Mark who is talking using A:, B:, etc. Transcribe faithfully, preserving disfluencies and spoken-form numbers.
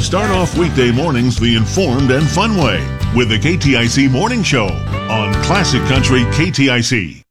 A: Start off weekday mornings the informed and fun way with the K T I C Morning Show on Classic Country K T I C.